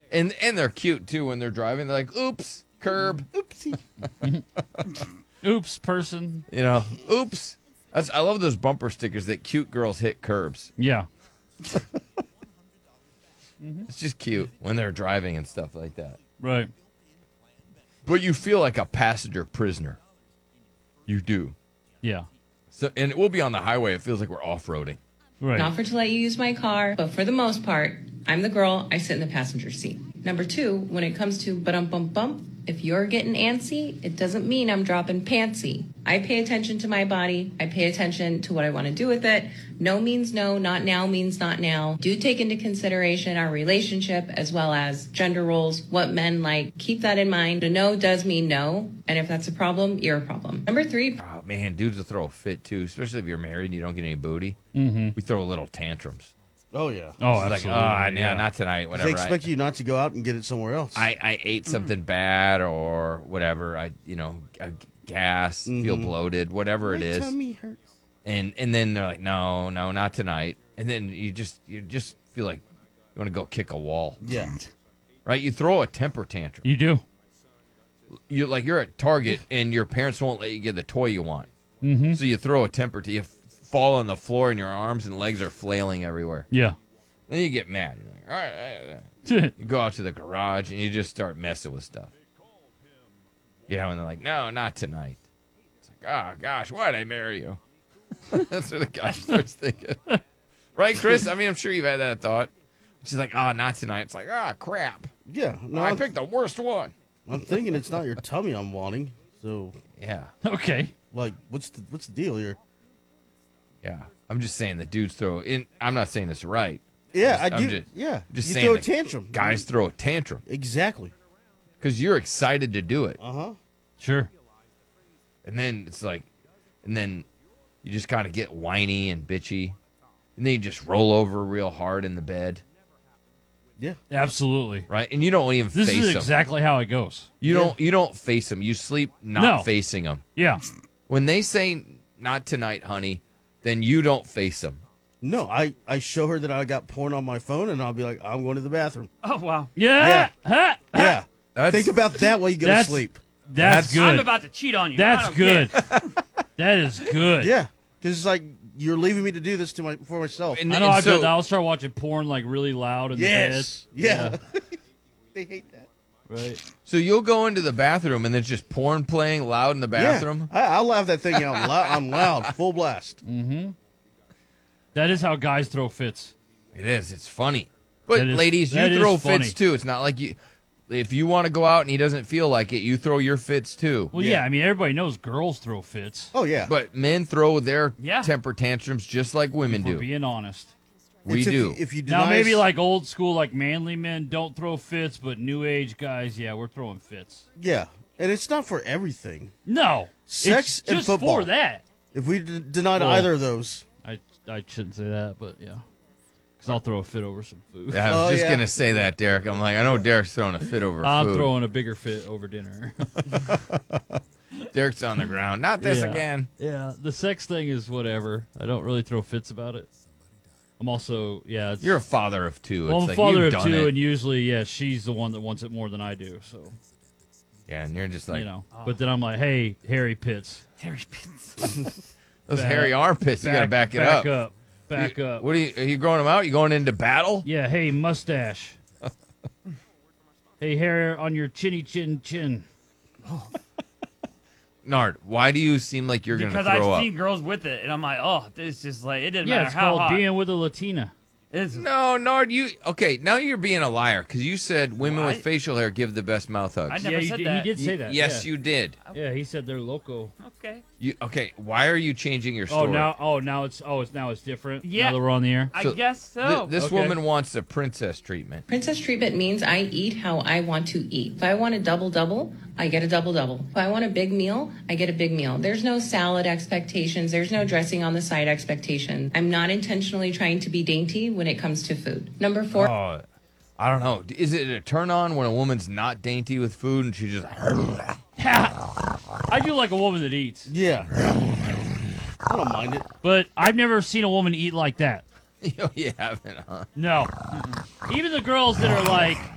And they're cute too when they're driving. They're like, oops, curb. Oopsie. Oops, person. You know, oops. I love those bumper stickers that cute girls hit curbs. Yeah. It's just cute when they're driving and stuff like that. Right. But you feel like a passenger prisoner. You do. Yeah. So, and we'll be on the highway. It feels like we're off-roading. Right. Not for to let you use my car, but for the most part, I'm the girl. I sit in the passenger seat. Number two, when it comes to bump, if you're getting antsy, it doesn't mean I'm dropping pantsy. I pay attention to my body. I pay attention to what I want to do with it. No means no, not now means not now. Do take into consideration our relationship as well as gender roles, what men like. Keep that in mind. A no does mean no. And if that's a problem, you're a problem. Number three. Oh, man, dudes will throw a fit, too, especially if you're married and you don't get any booty. Mm-hmm. We throw little tantrums. Oh, yeah. Oh, It's absolutely. like, yeah, not tonight, whatever. They expect you not to go out and get it somewhere else. I ate something bad or whatever. Gas, feel bloated, whatever it My is. tummy hurts. And then they're like, no, not tonight. And then you just feel like you want to go kick a wall. Yeah. Right? You throw a temper tantrum. You do. You're at Target and your parents won't let you get the toy you want. Mm-hmm. So you throw a temper you fall on the floor and your arms and legs are flailing everywhere. Yeah. Then you get mad. You're like, all right. You go out to the garage and you just start messing with stuff. Yeah, and they're like, no, not tonight. It's like, oh, gosh, why'd I marry you? That's what the guy starts thinking. Right, Chris? I mean, I'm sure you've had that thought. She's like, oh, not tonight. It's like, oh, crap. Yeah. No, I picked the worst one. I'm thinking it's not your tummy I'm wanting. So, Yeah. Okay. like, what's the deal here? Yeah. I'm just saying the dudes throw in. I'm not saying it's right. Yeah, I'm I do. just- Yeah. Just you saying throw a that tantrum. Guys throw a tantrum Exactly. because you're excited to do it. Uh-huh. Sure. And then it's like, and then you just kind of get whiny and bitchy. And then you just roll over real hard in the bed, Yeah. Absolutely. right? And you don't even This face is them. exactly how it goes. You don't face them. You sleep not No. facing them. Yeah. When they say not tonight, honey, then you don't face them. No, I show her that I got porn on my phone, and I'll be like, I'm going to the bathroom. Oh, wow. Yeah. Ha! Yeah. That's- Think about that while you go to That's- sleep. That's good. I'm about to cheat on you. I That's don't good. care. That is good. Yeah. Because it's like, you're leaving me to do this for myself. And- I know and I've so- done that. I'll start watching porn like really loud in Yes. the bed. Yeah. They hate that. Right. So you'll go into the bathroom and there's just porn playing loud in the bathroom. Yeah. I'll have that thing out on loud, full blast. Mm-hmm. That is how guys throw fits. It is. It's funny. But That is- ladies, that you is throw funny. fits too. It's not like you. If you want to go out and he doesn't feel like it, you throw your fits too. Well, yeah. I mean, everybody knows girls throw fits. Oh, yeah. But men throw their Yeah. temper tantrums just like women If we're do. being honest. We It's do. If you Now, deny maybe us- like old school, like manly men don't throw fits, but new age guys, yeah, we're throwing fits. Yeah. And it's not for everything. No. Sex it's and just football. for that. If we denied Well- either of those. I shouldn't say that, but yeah. Because I'll throw a fit over some food. Yeah, I was Oh, just yeah. gonna say that, Derek. I'm like, I know Derek's throwing a fit over I'm food. throwing a bigger fit over dinner. Derek's on the ground. Not this Yeah. again. Yeah, the sex thing is whatever. I don't really throw fits about it. I'm also, yeah. It's, You're a father of two. well, It's I'm a like father you've of done two, it. and usually, yeah, she's the one that wants it more than I do. So, Yeah, and you're just like, you know. But then I'm like, hey, hairy pits. Harry Pitts. those back- hairy armpits. You gotta back it up. Back up. What are you growing them out? You going into battle? Yeah, hey, mustache. Hey, hair on your chinny chin. Nard, why do you seem like you're Because gonna I've throw up? seen girls with it, and I'm like, oh, this just like, it didn't Yeah, matter it's how called hot. being with a Latina. It's, No, Nard, now you're being a liar because you said women with What? facial hair give the best mouth hugs. I never Yeah, said he that. did say that. Yes, yeah. you did. Yeah, he said they're loco. Okay. Why are you changing your Oh, story? now it's different. Yeah. Now that we're on the air. I So, guess so. This Okay. woman wants a princess treatment. Princess treatment means I eat how I want to eat. If I want a double-double, I get a double-double. If I want a big meal, I get a big meal. There's no salad expectations. There's no dressing on the side expectation. I'm not intentionally trying to be dainty when it comes to food. Number 4. Oh, I don't know. Is it a turn on when a woman's not dainty with food and she just? I do like a woman that eats, Yeah. I don't mind it. but I've never seen a woman eat like that. You haven't, huh? No. Even the girls that are like,